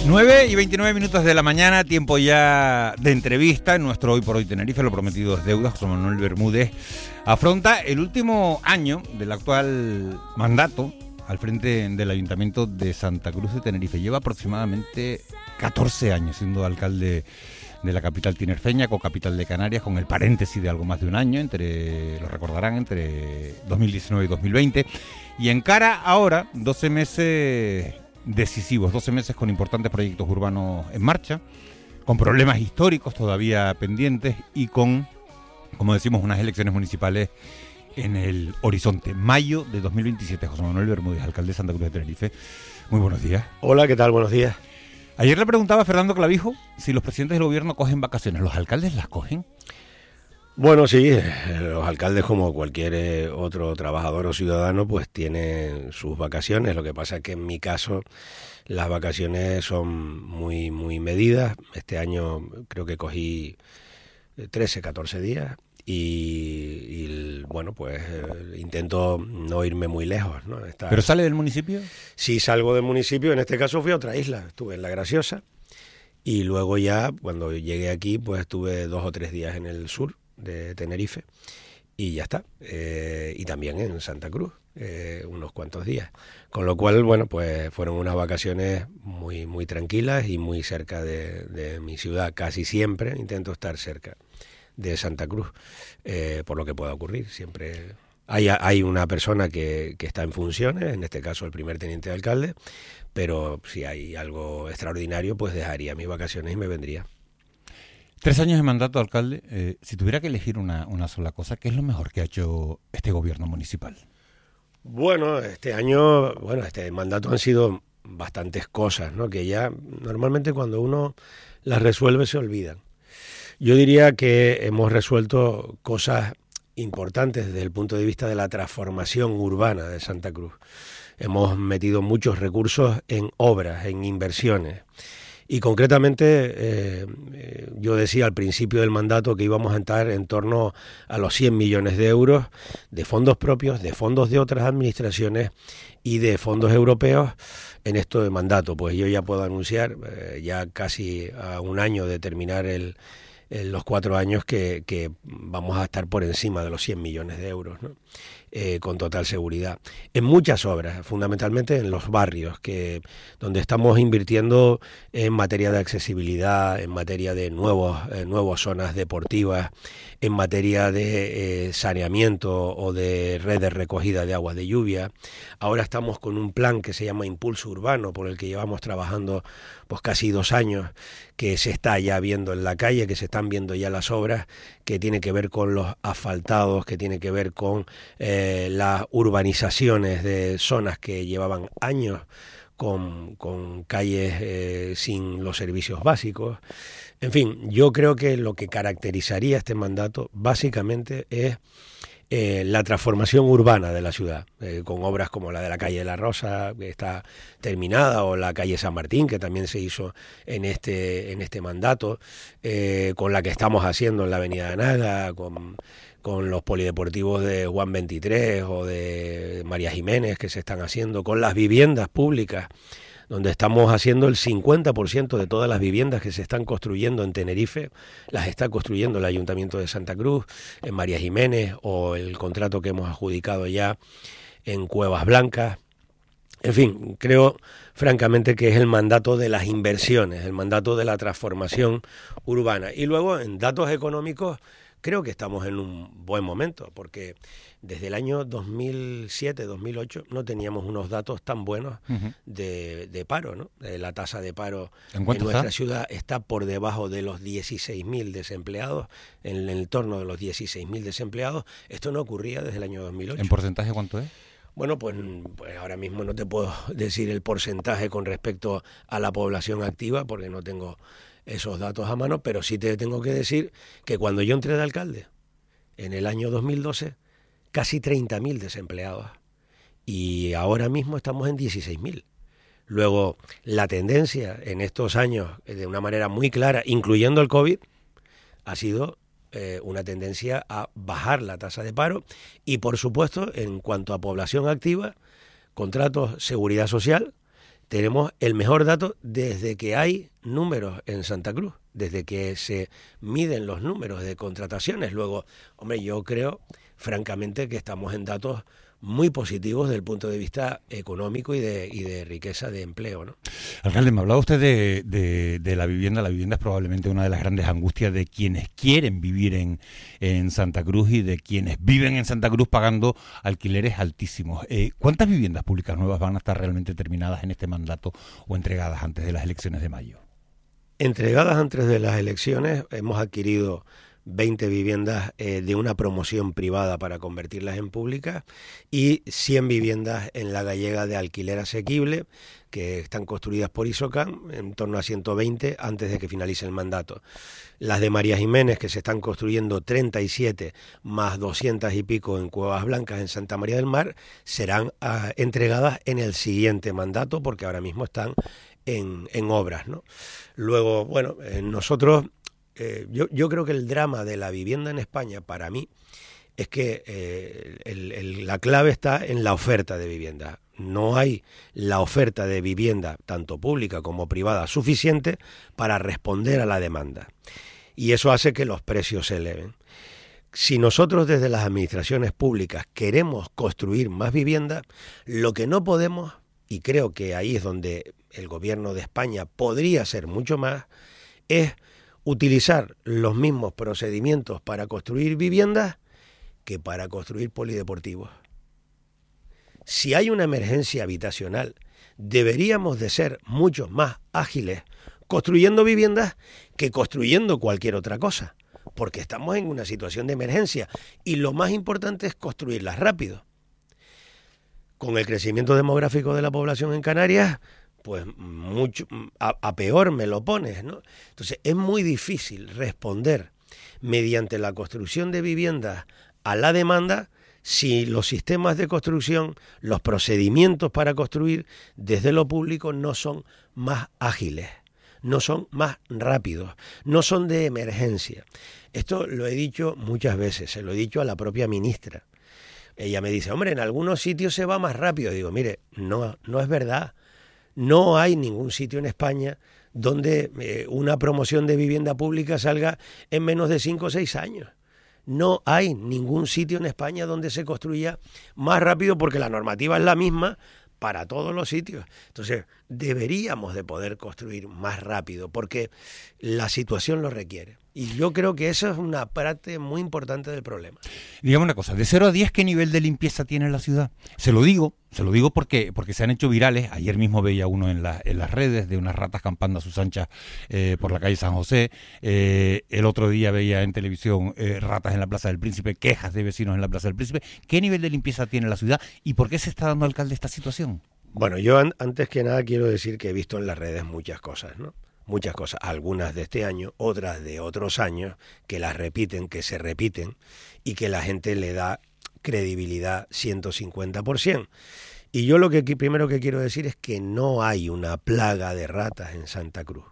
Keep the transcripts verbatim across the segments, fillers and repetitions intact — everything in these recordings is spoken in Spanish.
nueve y veintinueve minutos de la mañana, tiempo ya de entrevista en nuestro Hoy por Hoy Tenerife. Lo prometido es deuda. José Manuel Bermúdez afronta el último año del actual mandato al frente del Ayuntamiento de Santa Cruz de Tenerife. Lleva aproximadamente catorce años siendo alcalde de la capital tinerfeña, cocapital de Canarias, con el paréntesis de algo más de un año, entre, lo recordarán, entre dos mil diecinueve y dos mil veinte. Y encara ahora doce meses decisivos, doce meses con importantes proyectos urbanos en marcha, con problemas históricos todavía pendientes y con, como decimos, unas elecciones municipales en el horizonte. Mayo de dos mil veintisiete. José Manuel Bermúdez, alcalde de Santa Cruz de Tenerife. Muy buenos días. Hola, ¿qué tal? Buenos días. Ayer le preguntaba a Fernando Clavijo si los presidentes del gobierno cogen vacaciones. ¿Los alcaldes las cogen? Bueno, sí, los alcaldes, como cualquier otro trabajador o ciudadano, pues tienen sus vacaciones. Lo que pasa es que en mi caso las vacaciones son muy, muy medidas. Este año creo que cogí trece, catorce días y, y bueno, pues eh, intento no irme muy lejos, ¿no? Estar... ¿Pero sale del municipio? Sí, salgo del municipio. En este caso fui a otra isla, estuve en La Graciosa y luego ya cuando llegué aquí pues estuve dos o tres días en el sur de Tenerife y ya está, eh, y también en Santa Cruz eh, unos cuantos días, con lo cual bueno, pues fueron unas vacaciones muy muy tranquilas y muy cerca de, de mi ciudad. Casi siempre intento estar cerca de Santa Cruz, eh, por lo que pueda ocurrir. Siempre hay, hay una persona que, que está en funciones, en este caso el primer teniente de alcalde, pero si hay algo extraordinario pues dejaría mis vacaciones y me vendría. Tres años de mandato, alcalde. Eh, si tuviera que elegir una, una sola cosa, ¿qué es lo mejor que ha hecho este gobierno municipal? Bueno, este año, bueno, este mandato han sido bastantes cosas, ¿no? Que ya normalmente cuando uno las resuelve se olvidan. Yo diría que hemos resuelto cosas importantes desde el punto de vista de la transformación urbana de Santa Cruz. Hemos metido muchos recursos en obras, en inversiones. Y concretamente, eh, eh, yo decía al principio del mandato que íbamos a entrar en torno a los cien millones de euros de fondos propios, de fondos de otras administraciones y de fondos europeos en esto de mandato. Pues yo ya puedo anunciar, eh, ya casi a un año de terminar el, el, los cuatro años, que, que vamos a estar por encima de los cien millones de euros, ¿no? Eh, con total seguridad, en muchas obras, fundamentalmente en los barrios, que donde estamos invirtiendo en materia de accesibilidad, en materia de nuevos, eh, nuevas zonas deportivas, en materia de eh, saneamiento o de red de recogida de aguas de lluvia. Ahora estamos con un plan que se llama Impulso Urbano, por el que llevamos trabajando pues casi dos años, que se está ya viendo en la calle, que se están viendo ya las obras, que tiene que ver con los asfaltados, que tiene que ver con eh, las urbanizaciones de zonas que llevaban años con, con calles eh, sin los servicios básicos. En fin, yo creo que lo que caracterizaría este mandato básicamente es Eh, la transformación urbana de la ciudad, eh, con obras como la de la calle de la Rosa, que está terminada, o la calle San Martín, que también se hizo en este en este mandato, eh, con la que estamos haciendo en la avenida de Naga, con, con los polideportivos de Juan veintitrés o de María Jiménez que se están haciendo, con las viviendas públicas, donde estamos haciendo el cincuenta por ciento de todas las viviendas que se están construyendo en Tenerife, las está construyendo el Ayuntamiento de Santa Cruz, en María Jiménez, o el contrato que hemos adjudicado ya en Cuevas Blancas. En fin, creo francamente que es el mandato de las inversiones, el mandato de la transformación urbana. Y luego, en datos económicos, creo que estamos en un buen momento, porque desde el año dos mil siete, dos mil ocho no teníamos unos datos tan buenos uh-huh. de, de paro, ¿no? La tasa de paro en, en nuestra está? ciudad está por debajo de los dieciséis mil desempleados, en el entorno de los dieciséis mil desempleados. Esto no ocurría desde el año dos mil ocho. ¿En porcentaje cuánto es? Bueno, pues, pues ahora mismo no te puedo decir el porcentaje con respecto a la población activa, porque no tengo esos datos a mano, pero sí te tengo que decir que cuando yo entré de alcalde, en el año dos mil doce, casi treinta mil desempleados, y ahora mismo estamos en dieciséis mil. Luego, la tendencia en estos años, de una manera muy clara, incluyendo el COVID, ha sido eh, una tendencia a bajar la tasa de paro, y por supuesto, en cuanto a población activa, contratos seguridad social, tenemos el mejor dato desde que hay números en Santa Cruz, desde que se miden los números de contrataciones. Luego, hombre, yo creo, francamente, que estamos en datos muy positivos desde el punto de vista económico y de, y de riqueza de empleo, ¿no? Alcalde, me hablaba usted de, de, de la vivienda. La vivienda es probablemente una de las grandes angustias de quienes quieren vivir en, en Santa Cruz y de quienes viven en Santa Cruz pagando alquileres altísimos. Eh, ¿Cuántas viviendas públicas nuevas van a estar realmente terminadas en este mandato o entregadas antes de las elecciones de mayo? Entregadas antes de las elecciones, hemos adquirido veinte viviendas eh, de una promoción privada para convertirlas en públicas y cien viviendas en la Gallega de alquiler asequible que están construidas por Isocam, en torno a ciento veinte antes de que finalice el mandato. Las de María Jiménez, que se están construyendo treinta y siete más doscientas y pico en Cuevas Blancas en Santa María del Mar, serán uh, entregadas en el siguiente mandato porque ahora mismo están en, en obras, ¿no? Luego, bueno, eh, nosotros Eh, yo, yo creo que el drama de la vivienda en España, para mí, es que eh, el, el, la clave está en la oferta de vivienda. No hay la oferta de vivienda, tanto pública como privada, suficiente para responder a la demanda. Y eso hace que los precios se eleven. Si nosotros desde las administraciones públicas queremos construir más vivienda, lo que no podemos, y creo que ahí es donde el gobierno de España podría hacer mucho más, es utilizar los mismos procedimientos para construir viviendas que para construir polideportivos. Si hay una emergencia habitacional, deberíamos de ser mucho más ágiles construyendo viviendas que construyendo cualquier otra cosa, porque estamos en una situación de emergencia y lo más importante es construirlas rápido. Con el crecimiento demográfico de la población en Canarias, pues mucho a, a peor me lo pones, ¿no? Entonces es muy difícil responder mediante la construcción de viviendas a la demanda si los sistemas de construcción, los procedimientos para construir desde lo público no son más ágiles, no son más rápidos, no son de emergencia. Esto lo he dicho muchas veces, se lo he dicho a la propia ministra. Ella me dice, hombre, en algunos sitios se va más rápido. Digo, mire, no, no es verdad. No hay ningún sitio en España donde eh, una promoción de vivienda pública salga en menos de cinco o seis años. No hay ningún sitio en España donde se construya más rápido porque la normativa es la misma para todos los sitios. Entonces, deberíamos de poder construir más rápido porque la situación lo requiere. Y yo creo que eso es una parte muy importante del problema. Dígame una cosa, de cero a diez, ¿qué nivel de limpieza tiene la ciudad? Se lo digo, se lo digo porque porque se han hecho virales. Ayer mismo veía uno en, la, en las redes de unas ratas campando a sus anchas eh, por la calle San José. Eh, el otro día veía en televisión eh, ratas en la Plaza del Príncipe, quejas de vecinos en la Plaza del Príncipe. ¿Qué nivel de limpieza tiene la ciudad y por qué se está dando, alcalde, esta situación? Bueno, yo an- antes que nada quiero decir que he visto en las redes muchas cosas, ¿no? Muchas cosas, algunas de este año, otras de otros años, que las repiten, que se repiten, y que la gente le da credibilidad ciento cincuenta por ciento. Y yo lo que primero que quiero decir es que no hay una plaga de ratas en Santa Cruz.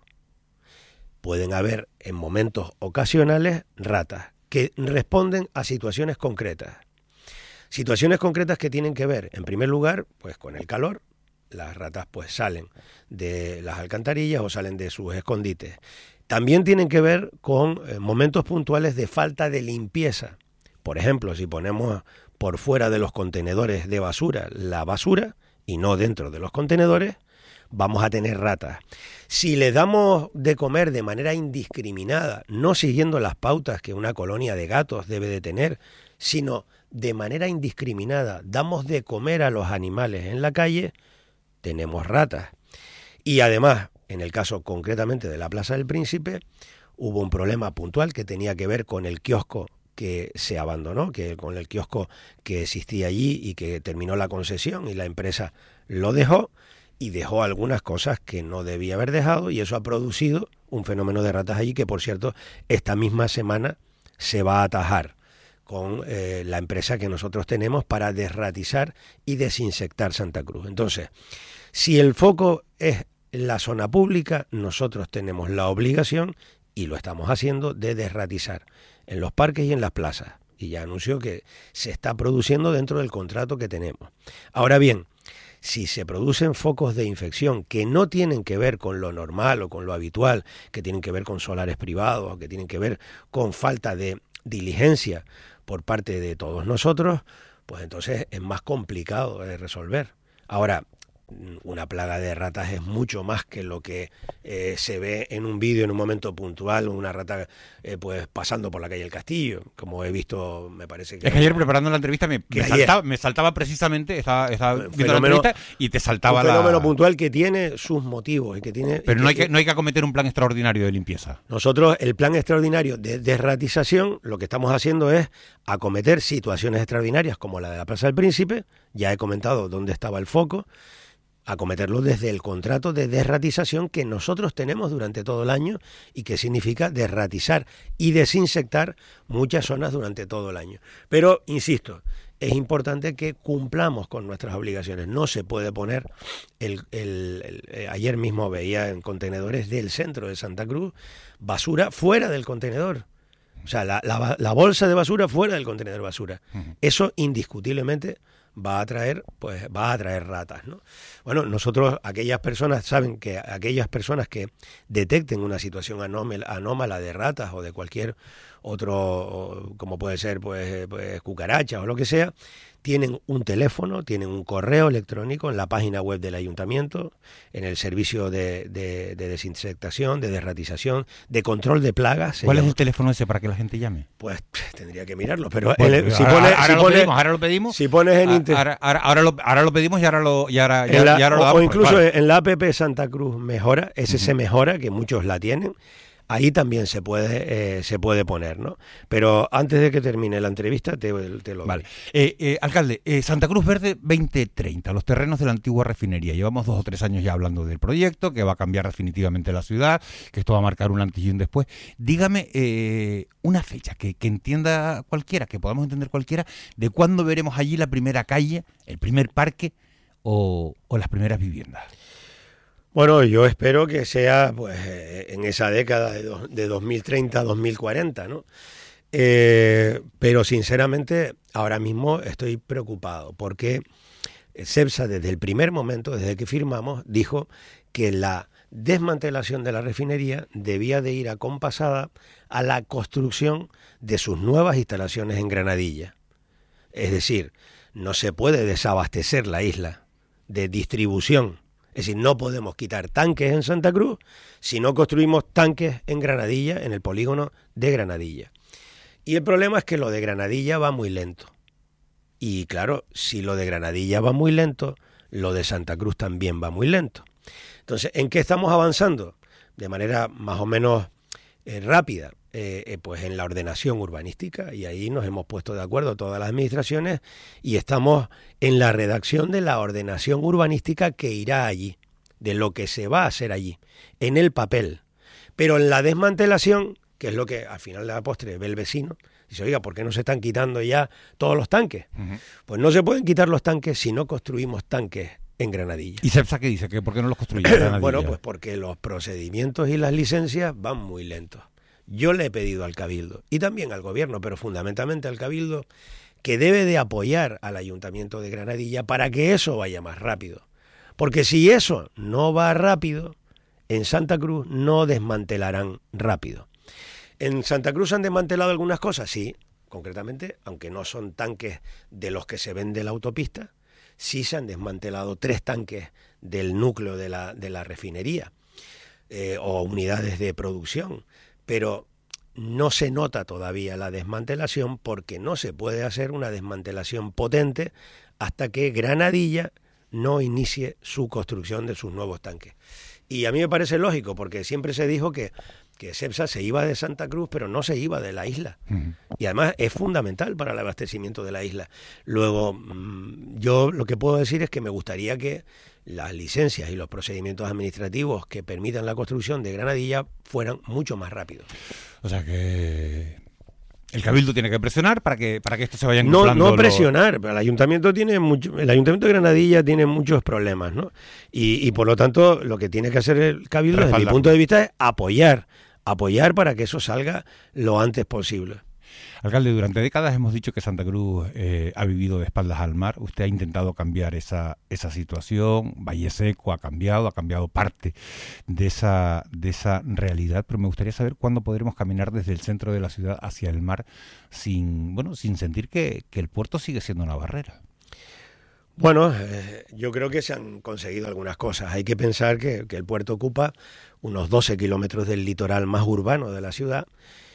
Pueden haber en momentos ocasionales ratas que responden a situaciones concretas. Situaciones concretas que tienen que ver, en primer lugar, pues con el calor. Las ratas pues salen de las alcantarillas o salen de sus escondites. También tienen que ver con eh, momentos puntuales de falta de limpieza. Por ejemplo, si ponemos por fuera de los contenedores de basura la basura y no dentro de los contenedores, vamos a tener ratas. Si les damos de comer de manera indiscriminada, no siguiendo las pautas que una colonia de gatos debe de tener, sino de manera indiscriminada, damos de comer a los animales en la calle, tenemos ratas. Y además, en el caso concretamente de la Plaza del Príncipe, hubo un problema puntual que tenía que ver con el kiosco que se abandonó, que con el kiosco que existía allí y que terminó la concesión y la empresa lo dejó y dejó algunas cosas que no debía haber dejado y eso ha producido un fenómeno de ratas allí que, por cierto, esta misma semana se va a atajar con eh, la empresa que nosotros tenemos para desratizar y desinsectar Santa Cruz. Entonces, si el foco es la zona pública, nosotros tenemos la obligación, y lo estamos haciendo, de desratizar en los parques y en las plazas. Y ya anunció que se está produciendo dentro del contrato que tenemos. Ahora bien, Si se producen focos de infección que no tienen que ver con lo normal o con lo habitual, que tienen que ver con solares privados, o que tienen que ver con falta de diligencia por parte de todos nosotros, pues entonces es más complicado de resolver. Ahora, una plaga de ratas es mucho más que lo que eh, se ve en un vídeo en un momento puntual, una rata eh, pues pasando por la calle del Castillo, como he visto, me parece que... Es que ayer preparando la entrevista me, me, saltaba, me saltaba precisamente, estaba, estaba viendo fenómeno, la entrevista y te saltaba un fenómeno la... puntual que tiene sus motivos. Y que tiene, Pero y no, que, hay que, no hay que acometer un plan extraordinario de limpieza. Nosotros, el plan extraordinario de desratización, lo que estamos haciendo es acometer situaciones extraordinarias como la de la Plaza del Príncipe, ya he comentado dónde estaba el foco, acometerlo desde el contrato de desratización que nosotros tenemos durante todo el año y que significa desratizar y desinsectar muchas zonas durante todo el año. Pero, insisto, es importante que cumplamos con nuestras obligaciones. No se puede poner, el, el, el, el ayer mismo veía en contenedores del centro de Santa Cruz, basura fuera del contenedor. O sea, la, la, la bolsa de basura fuera del contenedor de basura. Uh-huh. Eso indiscutiblemente va a traer, pues va a atraer ratas, ¿no? Bueno, nosotros, aquellas personas, saben que aquellas personas que detecten una situación anómala, anómala de ratas o de cualquier otro, como puede ser pues, pues cucarachas o lo que sea, tienen un teléfono, tienen un correo electrónico en la página web del ayuntamiento, en el servicio de, de, de desinsectación, de desratización, de control de plagas. ¿Cuál llama. es el teléfono ese para que la gente llame? Pues tendría que mirarlo, pero bueno, el, si ahora, pones, ahora, si lo pones, pedimos, ahora lo pedimos. Si pones en inter... ahora, ahora, ahora, lo, ahora lo pedimos y ahora lo, y ahora, ya, la, y ahora lo o, damos. o incluso pues, vale. En la app Santa Cruz Mejora, ese uh-huh. se mejora, que muchos la tienen. Ahí también se puede eh, se puede poner, ¿no? Pero antes de que termine la entrevista te, te lo vale. Eh, eh, alcalde, eh, Santa Cruz Verde veinte treinta, los terrenos de la antigua refinería. Llevamos dos o tres años ya hablando del proyecto, que va a cambiar definitivamente la ciudad, que esto va a marcar un antes y un después. Dígame eh, una fecha que, que entienda cualquiera, que podamos entender cualquiera, de cuándo veremos allí la primera calle, el primer parque o, o las primeras viviendas. Bueno, yo espero que sea pues en esa década de, do, de dos mil treinta a dos mil cuarenta, ¿no? Eh, pero sinceramente ahora mismo estoy preocupado porque Cepsa desde el primer momento, desde que firmamos, dijo que la desmantelación de la refinería debía de ir acompasada a la construcción de sus nuevas instalaciones en Granadilla. Es decir, no se puede desabastecer la isla de distribución. Es decir, no podemos quitar tanques en Santa Cruz si no construimos tanques en Granadilla, en el polígono de Granadilla. Y el problema es que lo de Granadilla va muy lento. Y claro, si lo de Granadilla va muy lento, lo de Santa Cruz también va muy lento. Entonces, ¿en qué estamos avanzando? De manera más o menos eh, rápida. Eh, eh, pues en la ordenación urbanística, y ahí nos hemos puesto de acuerdo todas las administraciones y estamos en la redacción de la ordenación urbanística que irá allí, de lo que se va a hacer allí, en el papel. Pero en la desmantelación, que es lo que al final de la postre ve el vecino, dice, oiga, ¿por qué no se están quitando ya todos los tanques? Uh-huh. Pues no se pueden quitar los tanques si no construimos tanques en Granadilla. ¿Y Cepsa qué dice? ¿Que ¿Por qué no los construye en Granadilla? Bueno, pues porque los procedimientos y las licencias van muy lentos. Yo le he pedido al Cabildo, y también al Gobierno, pero fundamentalmente al Cabildo, que debe de apoyar al Ayuntamiento de Granadilla para que eso vaya más rápido. Porque si eso no va rápido, en Santa Cruz no desmantelarán rápido. ¿En Santa Cruz han desmantelado algunas cosas? Sí, concretamente, aunque no son tanques de los que se ven de la autopista, sí se han desmantelado tres tanques del núcleo de la, de la refinería eh, o unidades de producción. Pero no se nota todavía la desmantelación porque no se puede hacer una desmantelación potente hasta que Granadilla no inicie su construcción de sus nuevos tanques. Y a mí me parece lógico porque siempre se dijo que, que Cepsa se iba de Santa Cruz, pero no se iba de la isla. Uh-huh. Y además es fundamental para el abastecimiento de la isla. Luego, yo lo que puedo decir es que me gustaría que las licencias y los procedimientos administrativos que permitan la construcción de Granadilla fueran mucho más rápidos. O sea que el Cabildo tiene que presionar para que para que esto se vaya no acoplando. No presionar, pero el ayuntamiento tiene mucho, el ayuntamiento de Granadilla tiene muchos problemas, ¿no? Y, y por lo tanto lo que tiene que hacer el Cabildo, desde mi punto de vista, es apoyar, apoyar para que eso salga lo antes posible. Alcalde, durante décadas hemos dicho que Santa Cruz eh, ha vivido de espaldas al mar. Usted ha intentado cambiar esa, esa situación. Valle Seco ha cambiado, ha cambiado parte de esa, de esa realidad, pero me gustaría saber cuándo podremos caminar desde el centro de la ciudad hacia el mar sin, bueno, sin sentir que, que el puerto sigue siendo una barrera. Bueno, eh, yo creo que se han conseguido algunas cosas. Hay que pensar que, que el puerto ocupa unos doce kilómetros del litoral más urbano de la ciudad,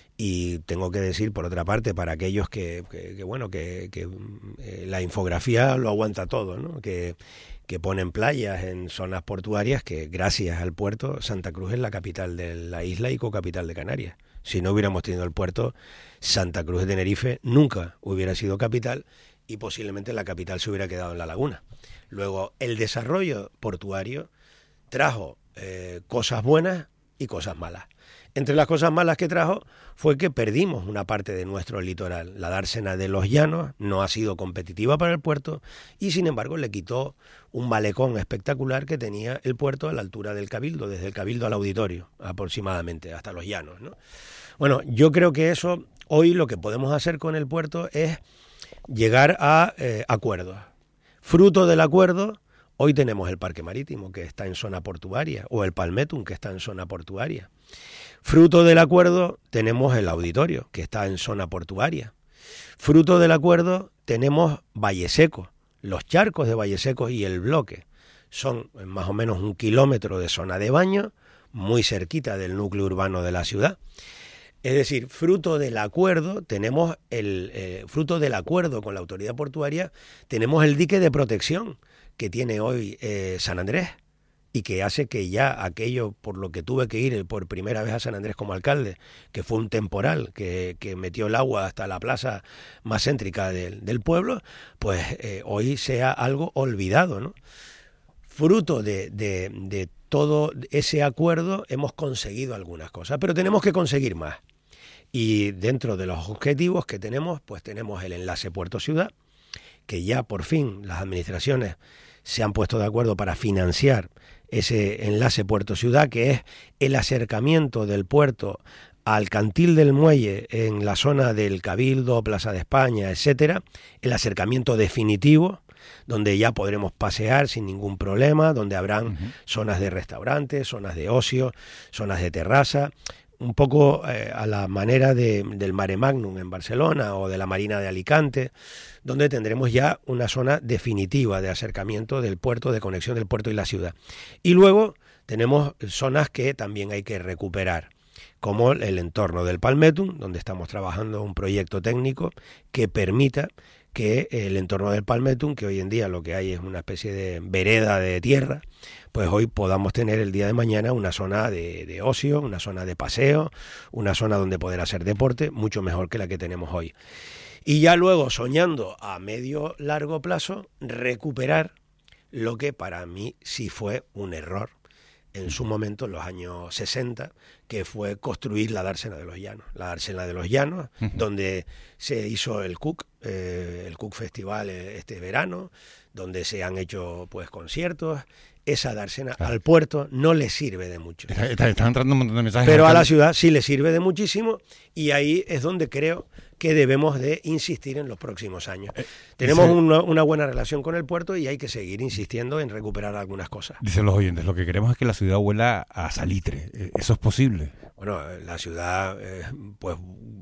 y tengo que decir, por otra parte, para aquellos que, que, que bueno, que, que eh, la infografía lo aguanta todo, ¿no? Que, que ponen playas en zonas portuarias, que gracias al puerto, Santa Cruz es la capital de la isla y cocapital de Canarias. Si no hubiéramos tenido el puerto, Santa Cruz de Tenerife nunca hubiera sido capital, y posiblemente la capital se hubiera quedado en La Laguna. Luego, el desarrollo portuario trajo eh, cosas buenas y cosas malas. Entre las cosas malas que trajo fue que perdimos una parte de nuestro litoral. La dársena de los Llanos no ha sido competitiva para el puerto, y sin embargo le quitó un malecón espectacular que tenía el puerto a la altura del Cabildo, desde el Cabildo al Auditorio aproximadamente, hasta los Llanos, ¿no? Bueno, yo creo que eso, hoy lo que podemos hacer con el puerto es llegar a eh, acuerdos. Fruto del acuerdo, hoy tenemos el Parque Marítimo, que está en zona portuaria, o el Palmetum, que está en zona portuaria. Fruto del acuerdo, tenemos el Auditorio, que está en zona portuaria. Fruto del acuerdo, tenemos Valle Seco, los charcos de Valle Seco y el bloque. Son más o menos un kilómetro de zona de baño, muy cerquita del núcleo urbano de la ciudad. Es decir, fruto del acuerdo, tenemos el eh, fruto del acuerdo con la autoridad portuaria, tenemos el dique de protección que tiene hoy eh, San Andrés, y que hace que ya aquello por lo que tuve que ir por primera vez a San Andrés como alcalde, que fue un temporal que, que metió el agua hasta la plaza más céntrica del, del pueblo, pues eh, hoy sea algo olvidado, ¿no? Fruto de, de, de todo ese acuerdo hemos conseguido algunas cosas, pero tenemos que conseguir más. Y dentro de los objetivos que tenemos, pues tenemos el enlace puerto-ciudad, que ya por fin las administraciones se han puesto de acuerdo para financiar ese enlace puerto-ciudad, que es el acercamiento del puerto al cantil del muelle en la zona del Cabildo, Plaza de España, etcétera, el acercamiento definitivo, donde ya podremos pasear sin ningún problema, donde habrán uh-huh. zonas de restaurantes, zonas de ocio, zonas de terraza, un poco eh, a la manera de, del Mare Magnum en Barcelona o de la Marina de Alicante, donde tendremos ya una zona definitiva de acercamiento del puerto, de conexión del puerto y la ciudad. Y luego tenemos zonas que también hay que recuperar, como el entorno del Palmetum, donde estamos trabajando un proyecto técnico que permita que el entorno del Palmetum, que hoy en día lo que hay es una especie de vereda de tierra, pues hoy podamos tener el día de mañana una zona de, de ocio, una zona de paseo, una zona donde poder hacer deporte, mucho mejor que la que tenemos hoy. Y ya luego, soñando a medio largo plazo, recuperar lo que para mí sí fue un error en su momento, en los años sesenta, que fue construir la dársena de los Llanos. La dársena de los Llanos, uh-huh. donde se hizo el Cook, eh, el Cook Festival este verano, donde se han hecho pues conciertos. Esa dársena claro. al puerto no le sirve de mucho. Está, está, está entrando un montón de mensajes. Pero a la ciudad sí le sirve de muchísimo, y ahí es donde creo que debemos de insistir en los próximos años. Eh, Tenemos dice, una, una buena relación con el puerto y hay que seguir insistiendo en recuperar algunas cosas. Dicen los oyentes, lo que queremos es que la ciudad huela a salitre. ¿Eso es posible? Bueno, la ciudad, eh, pues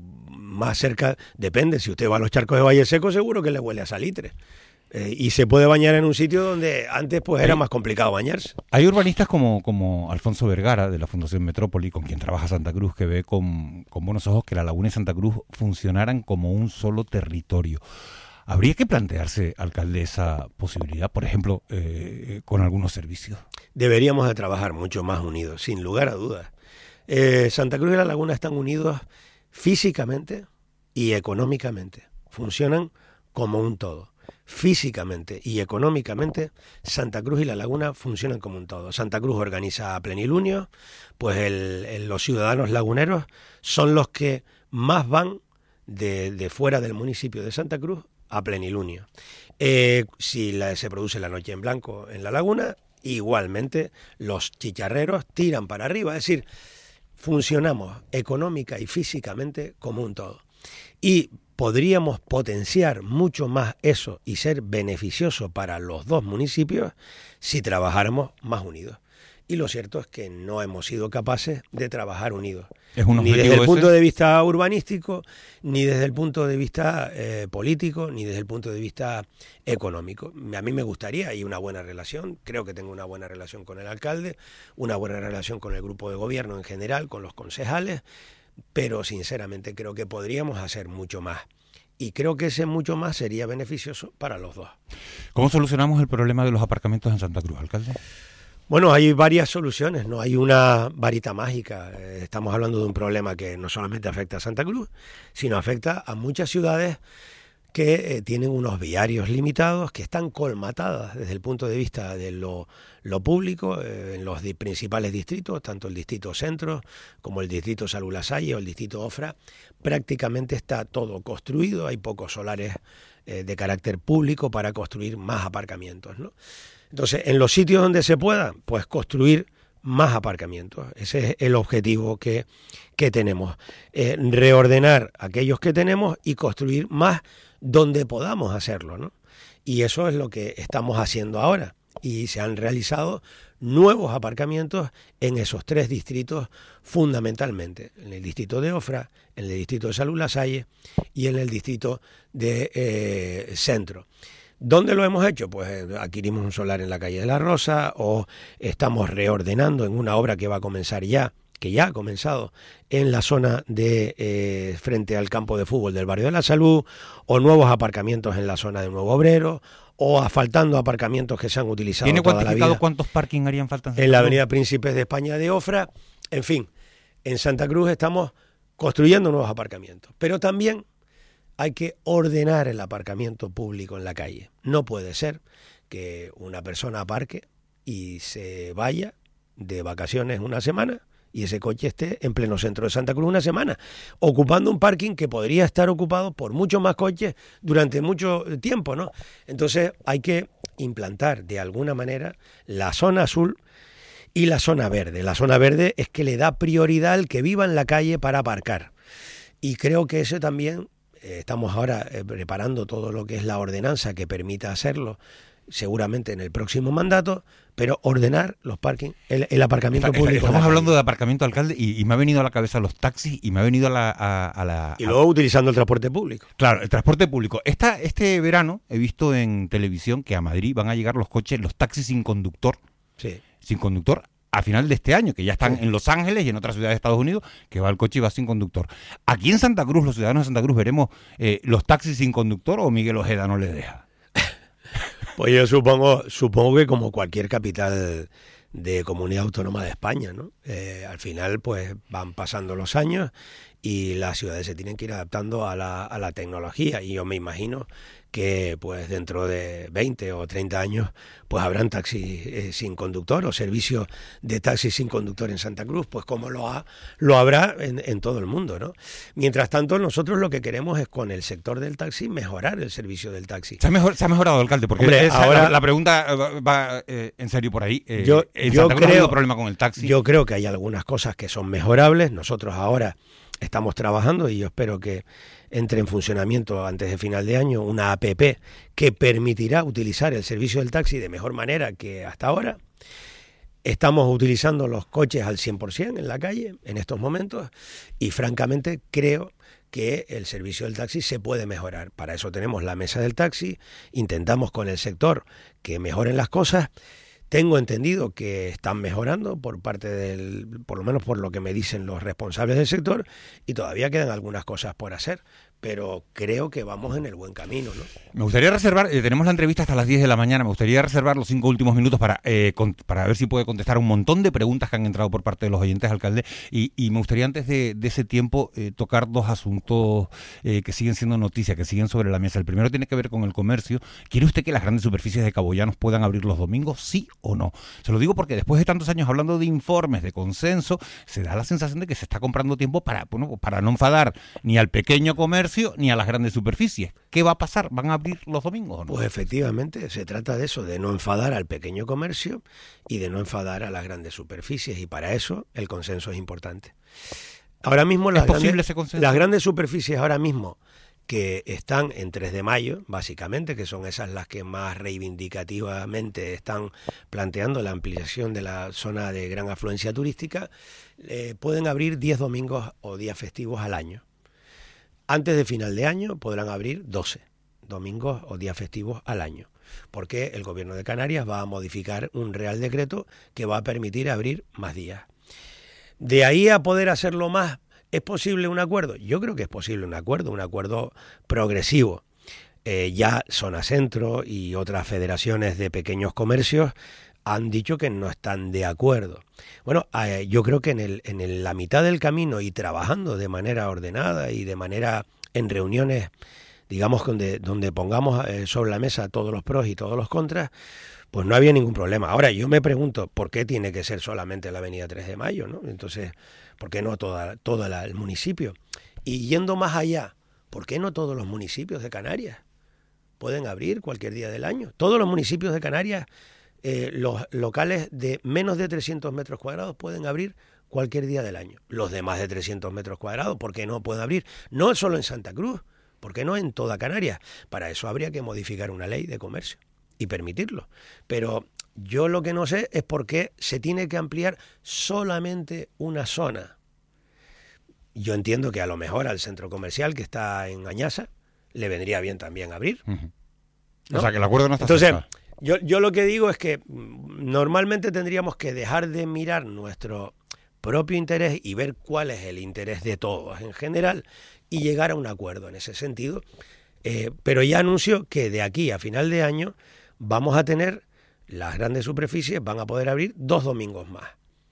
más cerca, depende. Si usted va a los charcos de Valle Seco, seguro que le huele a salitre. Eh, y se puede bañar en un sitio donde antes pues era más complicado bañarse. Hay urbanistas como, como Alfonso Vergara, de la Fundación Metrópoli, con quien trabaja Santa Cruz, que ve con, con buenos ojos que La Laguna y Santa Cruz funcionaran como un solo territorio. ¿Habría que plantearse, alcalde, esa posibilidad, por ejemplo, eh, con algunos servicios? Deberíamos de trabajar mucho más unidos, sin lugar a dudas. Eh, Santa Cruz y La Laguna están unidos físicamente y económicamente. Funcionan como un todo. Físicamente y económicamente, Santa Cruz y La Laguna funcionan como un todo. Santa Cruz organiza plenilunios, pues el, el, los ciudadanos laguneros son los que más van de, de fuera del municipio de Santa Cruz a plenilunio. Eh, si la, se produce la noche en blanco en La Laguna, igualmente los chicharreros tiran para arriba. Es decir, funcionamos económica y físicamente como un todo. Y podríamos potenciar mucho más eso y ser beneficioso para los dos municipios si trabajáramos más unidos. Y lo cierto es que no hemos sido capaces de trabajar unidos. ¿Es un ni desde el objetivo punto ese? de vista urbanístico, ni desde el punto de vista eh, político, ni desde el punto de vista económico. A mí me gustaría, y una buena relación, creo que tengo una buena relación con el alcalde, una buena relación con el grupo de gobierno en general, con los concejales, pero sinceramente creo que podríamos hacer mucho más. Y creo que ese mucho más sería beneficioso para los dos. ¿Cómo solucionamos el problema de los aparcamientos en Santa Cruz, alcalde? Bueno, hay varias soluciones, no hay una varita mágica. Estamos hablando de un problema que no solamente afecta a Santa Cruz, sino afecta a muchas ciudades que eh, tienen unos viarios limitados, que están colmatadas desde el punto de vista de lo, lo público, eh, en los di- principales distritos, tanto el distrito centro como el distrito Salud La Salle o el distrito Ofra, prácticamente está todo construido, hay pocos solares eh, de carácter público para construir más aparcamientos, ¿no? Entonces, en los sitios donde se pueda, pues construir más aparcamientos. Ese es el objetivo que, que tenemos. Eh, reordenar aquellos que tenemos y construir más donde podamos hacerlo, ¿no? Y eso es lo que estamos haciendo ahora. Y se han realizado nuevos aparcamientos en esos tres distritos fundamentalmente. En el distrito de Ofra, en el distrito de Salud La Salle y en el distrito de eh, Centro. ¿Dónde lo hemos hecho? Pues adquirimos un solar en la calle de la Rosa o estamos reordenando en una obra que va a comenzar ya, que ya ha comenzado en la zona de eh, frente al campo de fútbol del barrio de la Salud, o nuevos aparcamientos en la zona de Nuevo Obrero, o asfaltando aparcamientos que se han utilizado ¿Tiene toda la cuantificado vida cuántos parking harían falta en Santa en la Cruz? avenida Príncipes de España de Ofra? En fin, en Santa Cruz estamos construyendo nuevos aparcamientos, pero también hay que ordenar el aparcamiento público en la calle. No puede ser que una persona aparque y se vaya de vacaciones una semana y ese coche esté en pleno centro de Santa Cruz una semana, ocupando un parking que podría estar ocupado por muchos más coches durante mucho tiempo, ¿no? Entonces hay que implantar de alguna manera la zona azul y la zona verde. La zona verde es que le da prioridad al que viva en la calle para aparcar. Y creo que eso también... Estamos ahora eh, preparando todo lo que es la ordenanza que permita hacerlo, seguramente en el próximo mandato, pero ordenar los parking, el, el aparcamiento Está, público. Estamos hablando de aparcamiento, alcalde, y, y me ha venido a la cabeza los taxis y me ha venido a la... A, a la y luego a, utilizando el transporte público. Claro, el transporte público. Esta, este verano he visto en televisión que a Madrid van a llegar los coches, los taxis sin conductor, Sí. sin conductor, a final de este año, que ya están Sí. en Los Ángeles y en otras ciudades de Estados Unidos, que va el coche y va sin conductor. Aquí en Santa Cruz, los ciudadanos de Santa Cruz, veremos eh, los taxis sin conductor, o Miguel Ojeda no les deja. Pues yo supongo, supongo que como cualquier capital de comunidad autónoma de España, ¿no? Eh, al final, pues van pasando los años y las ciudades se tienen que ir adaptando a la, a la tecnología. Y yo me imagino que pues dentro de veinte o treinta años pues habrán taxis eh, sin conductor o servicios de taxis sin conductor en Santa Cruz, pues como lo, ha, lo habrá en, en todo el mundo, ¿no? Mientras tanto, nosotros lo que queremos es con el sector del taxi mejorar el servicio del taxi. ¿Se ha, mejor, se ha mejorado, alcalde? Porque Hombre, esa, ahora, la, la pregunta va, va eh, en serio por ahí. Eh, yo en yo Santa Cruz creo, ha habido problema con el taxi. Yo creo que hay algunas cosas que son mejorables. Nosotros ahora estamos trabajando y yo espero que entre en funcionamiento antes de final de año una app que permitirá utilizar el servicio del taxi de mejor manera que hasta ahora. Estamos utilizando los coches al cien por ciento en la calle en estos momentos y francamente creo que el servicio del taxi se puede mejorar. Para eso tenemos la mesa del taxi, intentamos con el sector que mejoren las cosas. Tengo entendido que están mejorando por parte del, por lo menos por lo que me dicen los responsables del sector, y todavía quedan algunas cosas por hacer, pero creo que vamos en el buen camino, ¿no? Me gustaría reservar, eh, tenemos la entrevista hasta las diez de la mañana, me gustaría reservar los cinco últimos minutos para eh, con, para ver si puede contestar un montón de preguntas que han entrado por parte de los oyentes, alcalde, y, y me gustaría antes de, de ese tiempo eh, tocar dos asuntos eh, que siguen siendo noticias, que siguen sobre la mesa. El primero tiene que ver con el comercio. ¿Quiere usted que las grandes superficies de Caboyanos puedan abrir los domingos, sí o no? Se lo digo porque después de tantos años hablando de informes, de consenso, se da la sensación de que se está comprando tiempo para, bueno, para no enfadar ni al pequeño comercio ni a las grandes superficies. ¿Qué va a pasar? ¿Van a abrir los domingos o no? Pues efectivamente, se trata de eso, de no enfadar al pequeño comercio y de no enfadar a las grandes superficies, y para eso el consenso es importante. Ahora mismo las, ¿Es posible grandes, ese consenso? las grandes superficies ahora mismo que están en tres de mayo, básicamente, que son esas las que más reivindicativamente están planteando la ampliación de la zona de gran afluencia turística, eh, pueden abrir diez domingos o días festivos al año. Antes de final de año podrán abrir doce domingos o días festivos al año, porque el Gobierno de Canarias va a modificar un Real Decreto que va a permitir abrir más días. De ahí a poder hacerlo más, ¿es posible un acuerdo? Yo creo que es posible un acuerdo, un acuerdo progresivo. Eh, ya Zona Centro y otras federaciones de pequeños comercios han dicho que no están de acuerdo. Bueno, eh, yo creo que en, el, en el, la mitad del camino y trabajando de manera ordenada y de manera en reuniones, digamos, donde, donde pongamos eh, sobre la mesa todos los pros y todos los contras, pues no había ningún problema. Ahora, yo me pregunto, ¿por qué tiene que ser solamente la avenida tres de mayo, ¿no? Entonces, ¿por qué no toda, todo la, el municipio? Y yendo más allá, ¿por qué no todos los municipios de Canarias pueden abrir cualquier día del año? Todos los municipios de Canarias, eh, los locales de menos de trescientos metros cuadrados pueden abrir cualquier día del año. Los de más de trescientos metros cuadrados, ¿por qué no pueden abrir? No solo en Santa Cruz, ¿por qué no en toda Canarias? Para eso habría que modificar una ley de comercio y permitirlo. Pero yo lo que no sé es por qué se tiene que ampliar solamente una zona. Yo entiendo que a lo mejor al centro comercial que está en Añasa le vendría bien también abrir, Uh-huh. ¿no? O sea, que el acuerdo no está Entonces, cerrado. yo, yo lo que digo es que normalmente tendríamos que dejar de mirar nuestro propio interés y ver cuál es el interés de todos en general y llegar a un acuerdo en ese sentido. Eh, pero ya anuncio que de aquí a final de año vamos a tener, las grandes superficies van a poder abrir dos domingos más.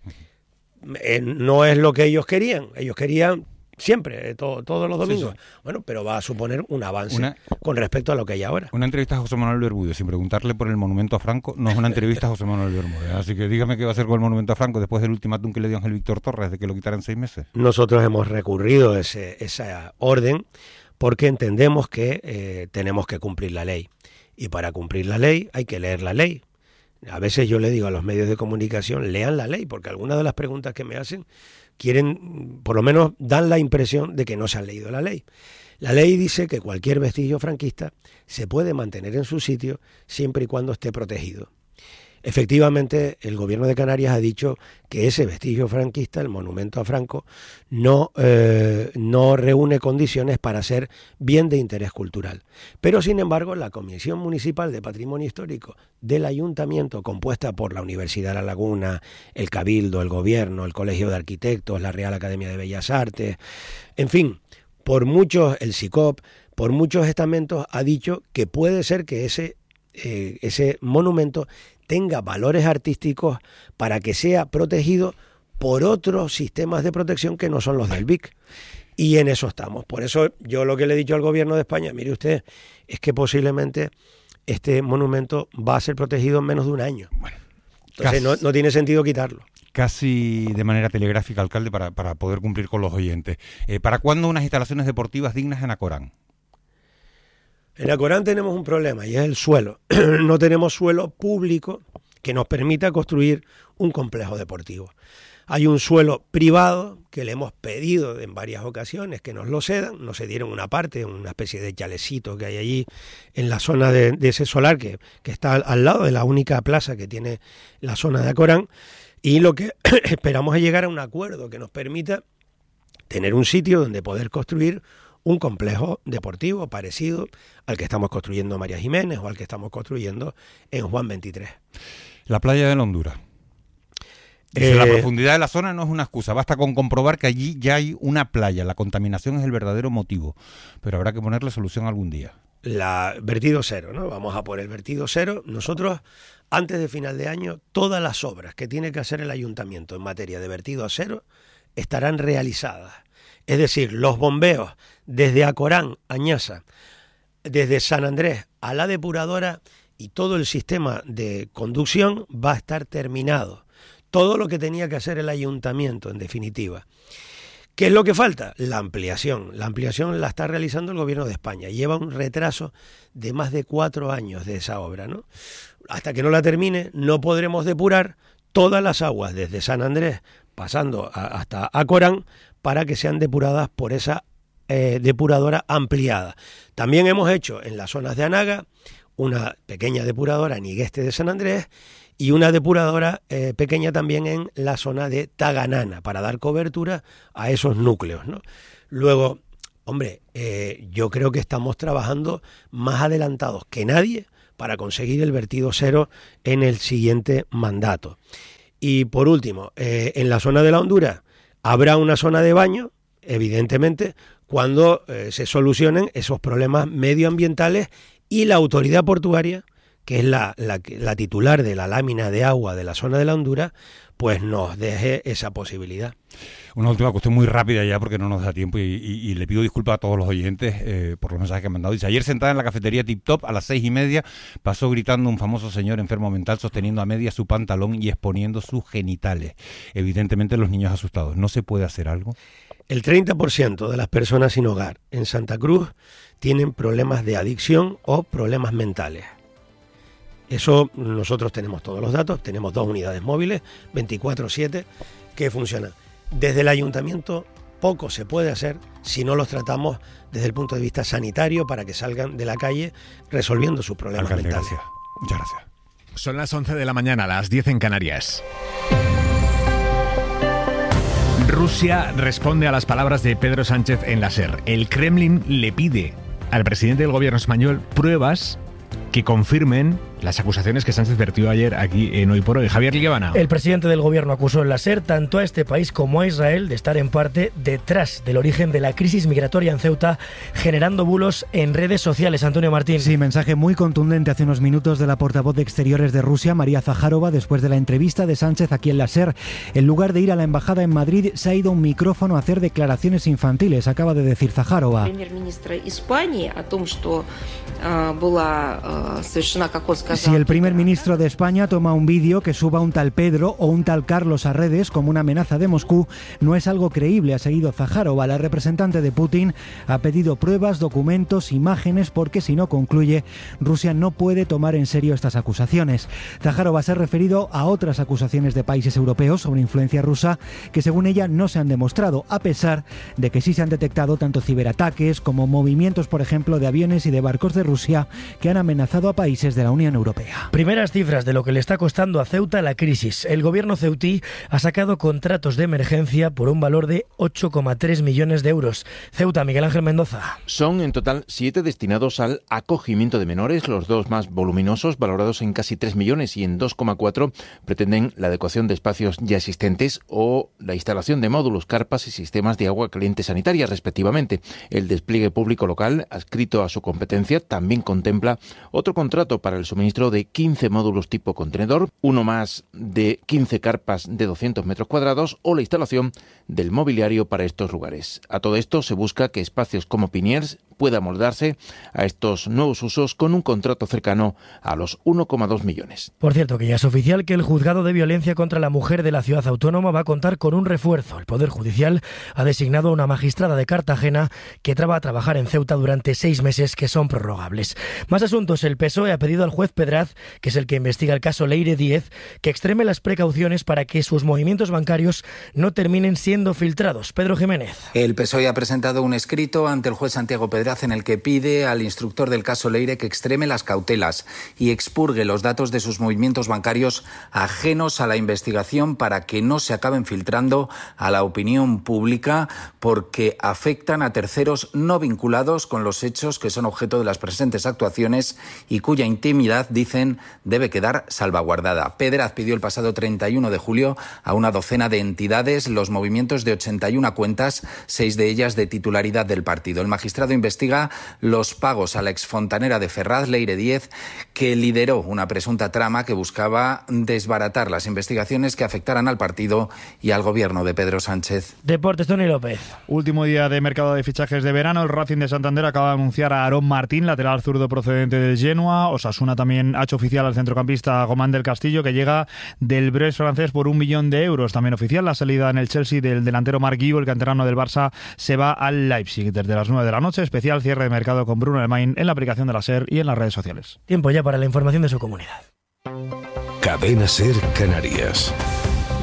Eh, no es lo que ellos querían, ellos querían siempre, eh, todo, todos los domingos. Sí, sí. Bueno, pero va a suponer un avance una, con respecto a lo que hay ahora. Una entrevista a José Manuel Bermúdez, sin preguntarle por el monumento a Franco, no es una entrevista a José Manuel Bermúdez. Así que dígame qué va a hacer con el monumento a Franco después del ultimátum que le dio Ángel Víctor Torres de que lo quitaran seis meses. Nosotros hemos recurrido ese, esa orden porque entendemos que eh, tenemos que cumplir la ley. Y para cumplir la ley hay que leer la ley. A veces yo le digo a los medios de comunicación, lean la ley, porque algunas de las preguntas que me hacen quieren, por lo menos dan la impresión de que no se han leído la ley. La ley dice que cualquier vestigio franquista se puede mantener en su sitio siempre y cuando esté protegido. Efectivamente, el Gobierno de Canarias ha dicho que ese vestigio franquista, el monumento a Franco, no, eh, no reúne condiciones para ser bien de interés cultural. Pero, sin embargo, la Comisión Municipal de Patrimonio Histórico del Ayuntamiento, compuesta por la Universidad de La Laguna, el Cabildo, el Gobierno, el Colegio de Arquitectos, la Real Academia de Bellas Artes, en fin, por muchos, el SICOP, por muchos estamentos, ha dicho que puede ser que ese, eh, ese monumento tenga valores artísticos para que sea protegido por otros sistemas de protección que no son los del B I C. Y en eso estamos. Por eso yo lo que le he dicho al Gobierno de España, mire usted, es que posiblemente este monumento va a ser protegido en menos de un año. Bueno, entonces no, no tiene sentido quitarlo. Casi de manera telegráfica, alcalde, para, para poder cumplir con los oyentes. Eh, ¿Para cuándo unas instalaciones deportivas dignas en Acorán? En Acorán tenemos un problema y es el suelo. No tenemos suelo público que nos permita construir un complejo deportivo. Hay un suelo privado que le hemos pedido en varias ocasiones que nos lo cedan, nos cedieron una parte, una especie de chalecito que hay allí en la zona de, de ese solar que, que está al, al lado de la única plaza que tiene la zona de Acorán, y lo que esperamos es llegar a un acuerdo que nos permita tener un sitio donde poder construir un complejo deportivo parecido al que estamos construyendo en María Jiménez o al que estamos construyendo en Juan veintitrés. La playa de la Hondura. Eh, la profundidad de la zona no es una excusa, basta con comprobar que allí ya hay una playa, la contaminación es el verdadero motivo, pero habrá que ponerle solución algún día. La vertido cero, ¿no? Vamos a por el vertido cero. Nosotros, antes de final de año, todas las obras que tiene que hacer el ayuntamiento en materia de vertido cero estarán realizadas. Es decir, los bombeos desde Acorán, Añasa, desde San Andrés a la depuradora y todo el sistema de conducción va a estar terminado. Todo lo que tenía que hacer el ayuntamiento, en definitiva. ¿Qué es lo que falta? La ampliación. La ampliación la está realizando el Gobierno de España. Lleva un retraso de más de cuatro años de esa obra, ¿no? Hasta que no la termine, no podremos depurar todas las aguas desde San Andrés pasando a, hasta Acorán, para que sean depuradas por esa eh, depuradora ampliada. También hemos hecho en las zonas de Anaga una pequeña depuradora en Igueste de San Andrés y una depuradora eh, pequeña también en la zona de Taganana, para dar cobertura a esos núcleos, ¿no? Luego, hombre, eh, yo creo que estamos trabajando más adelantados que nadie para conseguir el vertido cero en el siguiente mandato. Y por último, eh, en la zona de la Honduras habrá una zona de baño, evidentemente, cuando eh, se solucionen esos problemas medioambientales y la autoridad portuaria, que es la, la, la titular de la lámina de agua de la zona de la Honduras, pues nos deje esa posibilidad. Una última cuestión muy rápida ya, porque no nos da tiempo, y, y, y le pido disculpas a todos los oyentes eh, por los mensajes que han mandado. Dice: ayer sentada en la cafetería Tip Top a las seis y media pasó gritando un famoso señor enfermo mental, sosteniendo a media su pantalón y exponiendo sus genitales. Evidentemente los niños asustados. ¿No se puede hacer algo? El treinta por ciento de las personas sin hogar en Santa Cruz tienen problemas de adicción o problemas mentales. Eso nosotros tenemos todos los datos, tenemos dos unidades móviles, veinticuatro siete, que funcionan. Desde el ayuntamiento poco se puede hacer si no los tratamos desde el punto de vista sanitario, para que salgan de la calle resolviendo sus problemas Alcalde, mentales. Gracias. Muchas gracias. Son las once de la mañana, las diez en Canarias. Rusia responde a las palabras de Pedro Sánchez en la SER. El Kremlin le pide al presidente del gobierno español pruebas que confirmen las acusaciones que Sánchez vertió ayer aquí en Hoy por Hoy. Javier Liébana. El presidente del gobierno acusó en la SER tanto a este país como a Israel de estar en parte detrás del origen de la crisis migratoria en Ceuta, generando bulos en redes sociales. Antonio Martín. Sí, mensaje muy contundente hace unos minutos de la portavoz de Exteriores de Rusia, María Zaharova, después de la entrevista de Sánchez aquí en la SER. En lugar de ir a la embajada en Madrid, se ha ido a un micrófono a hacer declaraciones infantiles, acaba de decir Zaharova. Si el primer ministro de España toma un vídeo que suba un tal Pedro o un tal Carlos a redes como una amenaza de Moscú, no es algo creíble, ha seguido Zaharova. La representante de Putin ha pedido pruebas, documentos, imágenes, porque si no, concluye, Rusia no puede tomar en serio estas acusaciones. Zaharova se ha referido a otras acusaciones de países europeos sobre influencia rusa que según ella no se han demostrado, a pesar de que sí se han detectado tanto ciberataques como movimientos, por ejemplo, de aviones y de barcos de Rusia que han amenazado a países de la Unión Europea. Primeras cifras de lo que le está costando a Ceuta la crisis. El gobierno ceutí ha sacado contratos de emergencia por un valor de ocho coma tres millones de euros. Ceuta, Miguel Ángel Mendoza. Son en total siete destinados al acogimiento de menores, los dos más voluminosos, valorados en casi tres millones, y en dos coma cuatro pretenden la adecuación de espacios ya existentes o la instalación de módulos, carpas y sistemas de agua caliente sanitaria, respectivamente. El despliegue público local, adscrito a su competencia, también contempla otro contrato para el suministro de quince módulos tipo contenedor, uno más de quince carpas de doscientos metros cuadrados o la instalación del mobiliario para estos lugares. A todo esto se busca que espacios como Piniers pueda moldarse a estos nuevos usos con un contrato cercano a los uno coma dos millones. Por cierto, que ya es oficial que el Juzgado de Violencia contra la Mujer de la Ciudad Autónoma va a contar con un refuerzo. El Poder Judicial ha designado a una magistrada de Cartagena que va a trabajar en Ceuta durante seis meses que son prorrogables. Más asuntos. El P S O E ha pedido al juez Pedraz, que es el que investiga el caso Leire Díez, que extreme las precauciones para que sus movimientos bancarios no terminen siendo filtrados. Pedro Jiménez. El P S O E ha presentado un escrito ante el juez Santiago Pedraz en el que pide al instructor del caso Leire que extreme las cautelas y expurgue los datos de sus movimientos bancarios ajenos a la investigación para que no se acaben filtrando a la opinión pública, porque afectan a terceros no vinculados con los hechos que son objeto de las presentes actuaciones y cuya intimidad, dicen, debe quedar salvaguardada. Pedraz pidió el pasado treinta y uno de julio a una docena de entidades los movimientos de ochenta y una cuentas, seis de ellas de titularidad del partido. El magistrado investiga los pagos a la exfontanera de Ferraz, Leire Díez, que lideró una presunta trama que buscaba desbaratar las investigaciones que afectaran al partido y al gobierno de Pedro Sánchez. Deportes, Tony López. Último día de mercado de fichajes de verano. El Racing de Santander acaba de anunciar a Aarón Martín, lateral zurdo procedente del Genoa. Osasuna también ha hecho oficial al centrocampista Gomán del Castillo, que llega del Brest francés por un millón de euros. También oficial la salida en el Chelsea del delantero Marc Guiu, el canterano del Barça, se va al Leipzig. Desde las nueve de la noche, especial cierre de mercado con Bruno Alemán en la aplicación de la SER y en las redes sociales. Tiempo ya para la información de su comunidad. Cadena SER Canarias.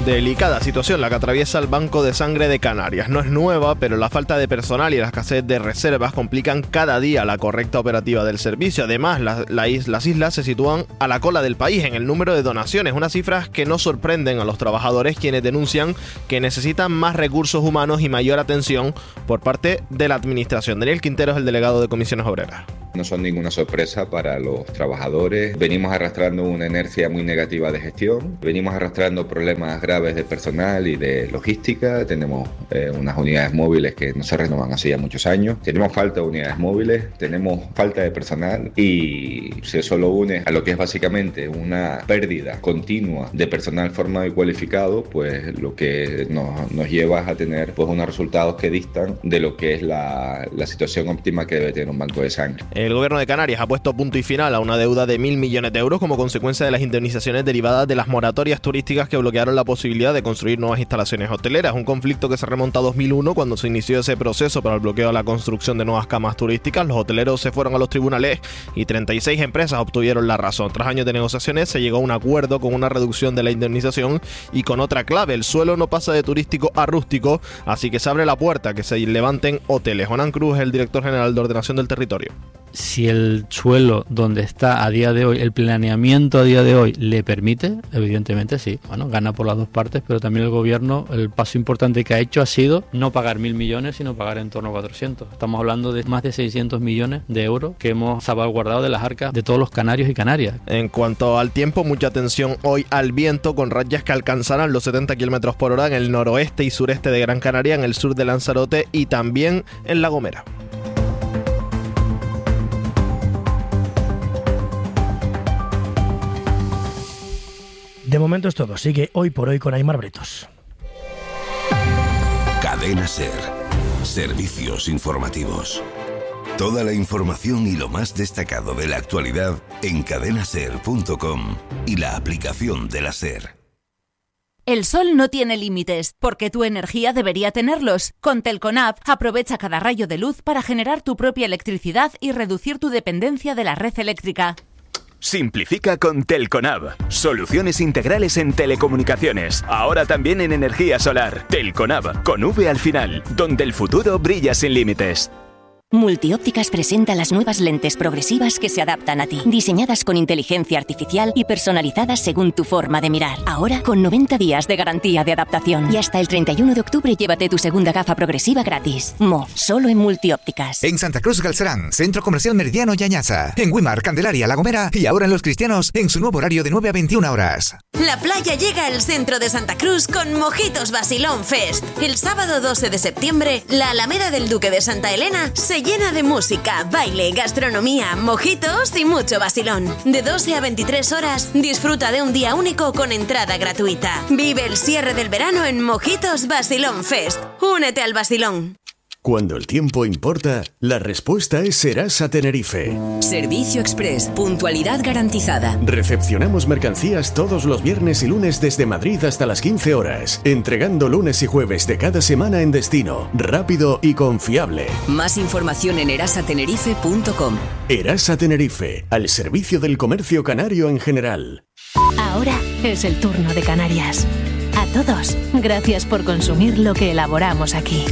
Delicada situación la que atraviesa el Banco de Sangre de Canarias. No es nueva, pero la falta de personal y la escasez de reservas complican cada día la correcta operativa del servicio. Además, la, la is, las islas se sitúan a la cola del país en el número de donaciones, unas cifras que no sorprenden a los trabajadores, quienes denuncian que necesitan más recursos humanos y mayor atención por parte de la administración. Daniel Quintero es el delegado de Comisiones Obreras. No son ninguna sorpresa para los trabajadores. Venimos arrastrando una inercia muy negativa de gestión. Venimos arrastrando problemas graves de personal y de logística. Tenemos eh, unas unidades móviles que no se renovan hace ya muchos años. Tenemos falta de unidades móviles, tenemos falta de personal y si eso lo une a lo que es básicamente una pérdida continua de personal formado y cualificado, pues lo que nos, nos lleva a tener pues unos resultados que distan de lo que es la, la situación óptima que debe tener un banco de sangre. El gobierno de Canarias ha puesto punto y final a una deuda de mil millones de euros como consecuencia de las indemnizaciones derivadas de las moratorias turísticas que bloquearon la posibilidad de construir nuevas instalaciones hoteleras. Un conflicto que se remonta a dos mil uno, cuando se inició ese proceso para el bloqueo a la construcción de nuevas camas turísticas. Los hoteleros se fueron a los tribunales y treinta y seis empresas obtuvieron la razón. Tras años de negociaciones se llegó a un acuerdo con una reducción de la indemnización y con otra clave: el suelo no pasa de turístico a rústico, así que se abre la puerta a que se levanten hoteles. Juan Cruz es el director general de Ordenación del Territorio. Si el suelo donde está a día de hoy, el planeamiento a día de hoy le permite, evidentemente sí, bueno, gana por las dos partes, pero también el gobierno, el paso importante que ha hecho ha sido no pagar mil millones, sino pagar en torno a cuatrocientos. Estamos hablando de más de seiscientos millones de euros que hemos salvaguardado de las arcas de todos los canarios y canarias. En cuanto al tiempo, mucha atención hoy al viento, con rachas que alcanzarán los setenta kilómetros por hora en el noroeste y sureste de Gran Canaria, en el sur de Lanzarote y también en La Gomera. De momento es todo. Sigue Hoy por Hoy con Aimar Bretos. Cadena SER. Servicios informativos. Toda la información y lo más destacado de la actualidad en cadena ser punto com y la aplicación de la SER. El sol no tiene límites, porque tu energía debería tenerlos. Con Telconab, aprovecha cada rayo de luz para generar tu propia electricidad y reducir tu dependencia de la red eléctrica. Simplifica con Telconab. Soluciones integrales en telecomunicaciones. Ahora también en energía solar. Telconab, con V al final, donde el futuro brilla sin límites. Multiópticas presenta las nuevas lentes progresivas que se adaptan a ti, diseñadas con inteligencia artificial y personalizadas según tu forma de mirar. Ahora con noventa días de garantía de adaptación. Y hasta el treinta y uno de octubre llévate tu segunda gafa progresiva gratis. Mo, solo en Multiópticas. En Santa Cruz Galcerán, Centro Comercial Meridiano Yañaza. En Güímar, Candelaria, La Gomera y ahora en Los Cristianos en su nuevo horario de nueve a veintiuna horas. La playa llega al centro de Santa Cruz con Mojitos Basilón Fest. El sábado doce de septiembre, la Alameda del Duque de Santa Elena se llena de música, baile, gastronomía, mojitos y mucho vacilón. De doce a veintitrés horas, disfruta de un día único con entrada gratuita. Vive el cierre del verano en Mojitos Basilón Fest. Únete al vacilón. Cuando el tiempo importa, la respuesta es Serasa Tenerife. Servicio Express, puntualidad garantizada. Recepcionamos mercancías todos los viernes y lunes desde Madrid hasta las quince horas, entregando lunes y jueves de cada semana en destino, rápido y confiable. Más información en erasa tenerife punto com. Erasa Tenerife, al servicio del comercio canario en general. Ahora es el turno de Canarias. A todos, gracias por consumir lo que elaboramos aquí.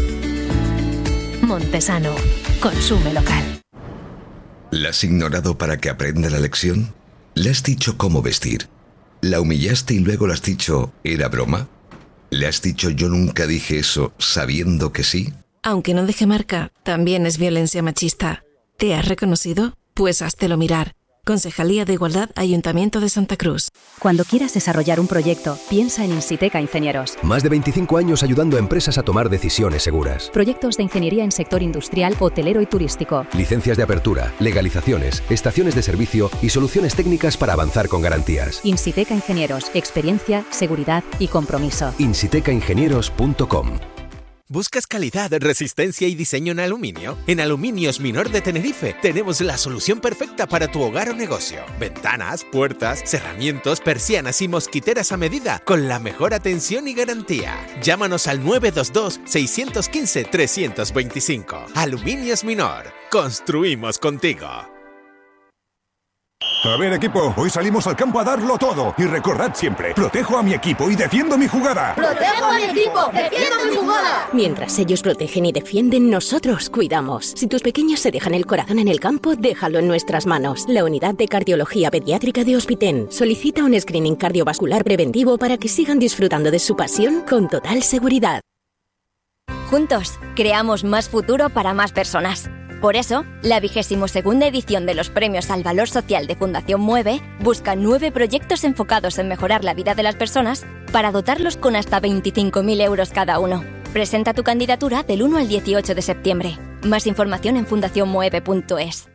Montesano, consume local. ¿La has ignorado para que aprenda la lección? ¿Le has dicho cómo vestir? ¿La humillaste y luego le has dicho ¿era broma? ¿Le has dicho yo nunca dije eso sabiendo que sí? Aunque no deje marca, también es violencia machista. ¿Te has reconocido? Pues háztelo mirar. Concejalía de Igualdad, Ayuntamiento de Santa Cruz. Cuando quieras desarrollar un proyecto, piensa en Insiteca Ingenieros. Más de veinticinco años ayudando a empresas a tomar decisiones seguras. Proyectos de ingeniería en sector industrial, hotelero y turístico. Licencias de apertura, legalizaciones, estaciones de servicio y soluciones técnicas para avanzar con garantías. Insiteca Ingenieros, experiencia, seguridad y compromiso. insiteca ingenieros punto com. ¿Buscas calidad, resistencia y diseño en aluminio? En Aluminios Minor de Tenerife tenemos la solución perfecta para tu hogar o negocio. Ventanas, puertas, cerramientos, persianas y mosquiteras a medida con la mejor atención y garantía. Llámanos al nueve dos dos, seis uno cinco, tres dos cinco. Aluminios Minor. Construimos contigo. A ver, equipo, hoy salimos al campo a darlo todo. Y recordad siempre, protejo a mi equipo y defiendo mi jugada. ¡Protejo a mi equipo! ¡Defiendo mi jugada! Mientras ellos protegen y defienden, nosotros cuidamos. Si tus pequeños se dejan el corazón en el campo, déjalo en nuestras manos. La Unidad de Cardiología Pediátrica de Hospitén solicita un screening cardiovascular preventivo para que sigan disfrutando de su pasión con total seguridad. Juntos, creamos más futuro para más personas. Por eso, la vigésimo segunda edición de los Premios al Valor Social de Fundación Mueve busca nueve proyectos enfocados en mejorar la vida de las personas para dotarlos con hasta veinticinco mil euros cada uno. Presenta tu candidatura del uno al dieciocho de septiembre. Más información en fundación mueve punto es.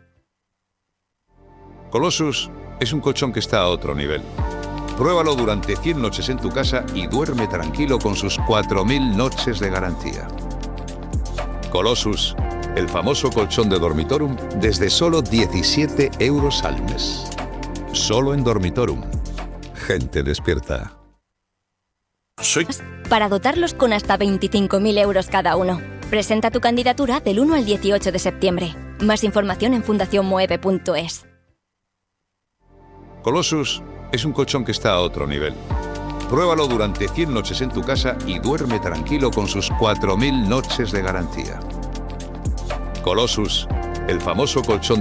Colossus es un colchón que está a otro nivel. Pruébalo durante cien noches en tu casa y duerme tranquilo con sus cuatro mil noches de garantía. Colossus, el famoso colchón de Dormitorum, desde solo diecisiete euros al mes. Solo en Dormitorum. Gente despierta. Soy... Para dotarlos con hasta veinticinco mil euros cada uno. Presenta tu candidatura del uno al dieciocho de septiembre. Más información en fundación mueve punto es. Colossus es un colchón que está a otro nivel. Pruébalo durante cien noches en tu casa y duerme tranquilo con sus cuatro mil noches de garantía. Colossus, el famoso colchón